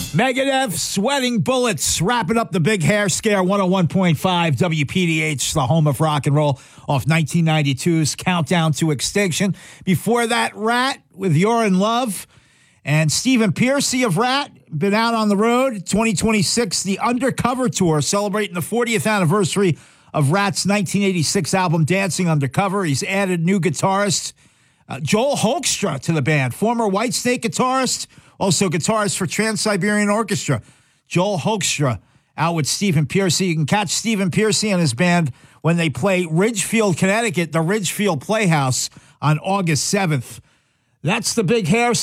Megadeth, Sweating Bullets, wrapping up the Big Hair Scare, 101.5 WPDH, the home of rock and roll, off 1992's Countdown to Extinction. Before that, Rat with You're in Love. And Stephen Pearcy of Rat, been out on the road. 2026, the Undercover Tour, celebrating the 40th anniversary of Rat's 1986 album, Dancing Undercover. He's added new guitarist Joel Hoekstra to the band, former Whitesnake guitarist, also guitarist for Trans-Siberian Orchestra. Joel Hoekstra out with Stephen Pearcy. You can catch Stephen Pearcy and his band when they play Ridgefield, Connecticut, the Ridgefield Playhouse on August 7th. That's the Big Hair